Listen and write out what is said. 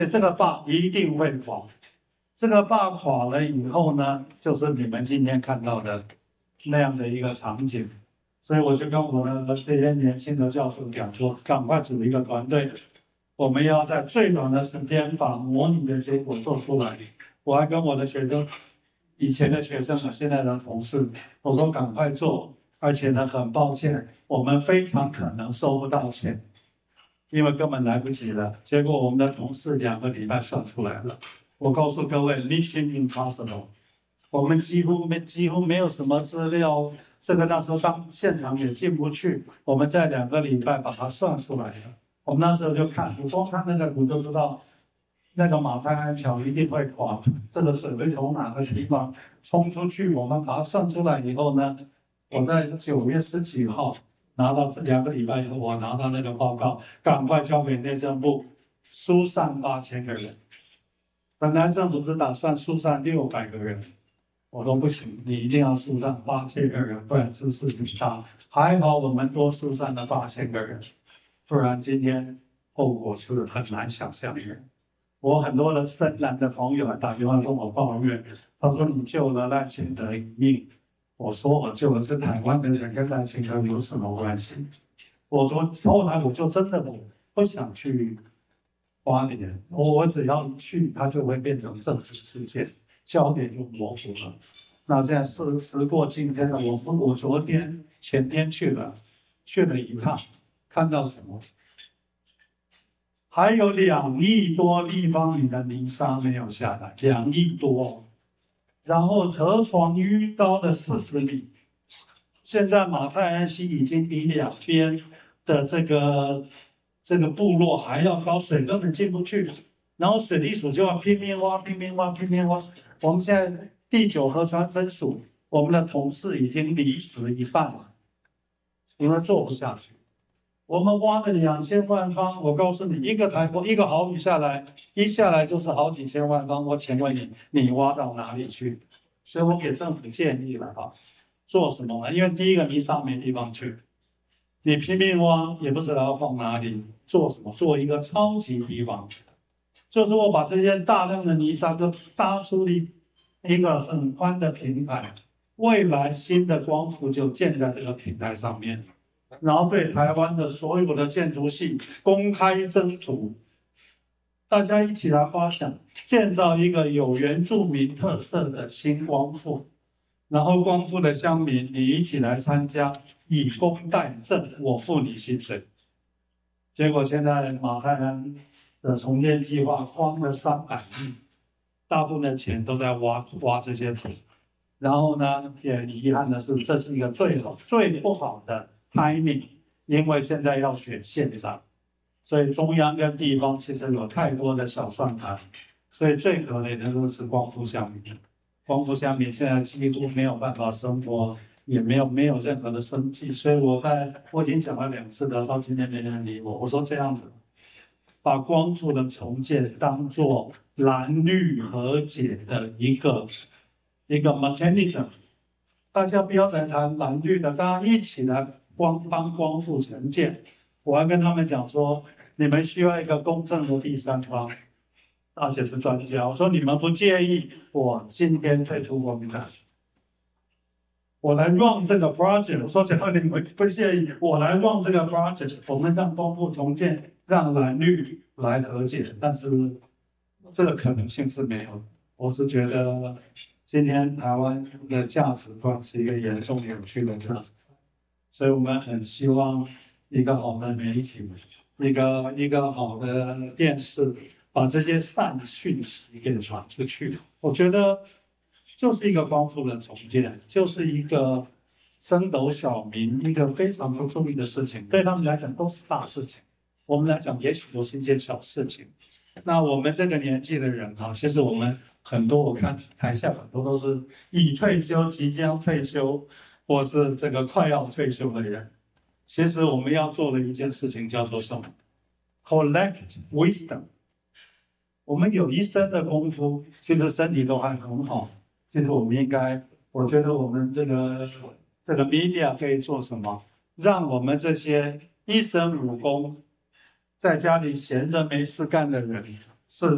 这个坝一定会垮。这个坝垮了以后呢，就是你们今天看到的那样的一个场景。所以我就跟我的这些年轻的教授讲说，赶快组一个团队，我们要在最短的时间把模拟的结果做出来。我还跟我的学生，以前的学生和现在的同事，我说赶快做，而且呢，很抱歉，我们非常可能收不到钱，因为根本来不及了。结果我们的同事2个礼拜算出来了。我告诉各位 ，Mission Impossible， 我们几乎没有什么资料，这个那时候当现场也进不去，我们在2个礼拜把它算出来了。我们那时候就看，你光看那个图就知道，那个马太安桥一定会垮，这个水会从哪个地方冲出去。我们把它算出来以后呢，我在9月10几号拿到2个礼拜以后，我拿到那个报告，赶快交给内政部，疏散8000个人。本来政府只打算疏散600个人，我说不行，你一定要疏散8000个人，不然是事情大。还好我们多疏散了8000个人，不然今天后果是很难想象的。我很多的深蓝的朋友还打电话跟我抱怨，他说你救了赖清德一命。我说我救的是台湾的人，跟赖清德有什么关系？我说后来我就真的不想去花莲，我只要一去，它就会变成政治事件，焦点就模糊了。那现在时过境迁了，我昨天前天去了一趟，看到什么？还有2亿多立方米的泥沙没有下来，2亿多，然后河床淤高了40米。现在马太安溪已经比2边的这个部落还要高，水根本进不去，然后水利署就要拼命挖。我们现在第9河川分署，我们的同事已经离职一半了，因为做不下去。我们挖了2000万方，我告诉你，一个台风一个豪雨下来，一下来就是好几千万方。我请问你挖到哪里去？所以我给政府建议了啊，做什么呢？因为第一个泥沙没地方去，你拼命挖也不知道要放哪里，做什么？做一个超级堤防，就是我把这些大量的泥沙都搭出一个很宽的平台，未来新的光伏就建在这个平台上面。然后对台湾的所有的建筑系公开征图，大家一起来发想，建造一个有原住民特色的新光复，然后光复的乡民你一起来参加，以工代赈，我付你薪水。结果现在马太安的重建计划花了300亿，大部分的钱都在挖这些土。然后呢，也遗憾的是，这是一个最不好的timing， 因为现在要选县长，所以中央跟地方其实有太多的小算盘，所以最可怜的就是光复乡民。光复乡民现在几乎没有办法生活，也没有任何的生计。所以我已经讲了2次的，到今天没人理我。我说这样子，把光复的重建当作蓝绿和解的一个 mechanism。大家不要再谈蓝绿的，大家一起来帮光复重建。我还跟他们讲说，你们需要一个公正的第三方，而且是专家。我说你们不介意我今天退出国民党，我来 run 这个 project。我说只要你们不介意，我来 run 这个 project， 我们让光复重建，让蓝绿来和解。但是这个可能性是没有的。我是觉得今天台湾的价值观是一个严重扭曲的价值观，所以我们很希望一个好的媒体，一个好的电视，把这些善讯息给传出去。我觉得就是一个光复的重建，就是一个升斗小民，一个非常不注意的事情，对他们来讲都是大事情，我们来讲也许都是一件小事情。那我们这个年纪的人啊，其实我们很多，我看台下很多都是已退休、即将退休，或是这个快要退休的人。其实我们要做的一件事情叫做什么 ？Collect wisdom。我们有一生的功夫，其实身体都还很好。其实我们应该，我觉得我们这个 media 可以做什么？让我们这些一身武功，在家里闲着没事干的人，是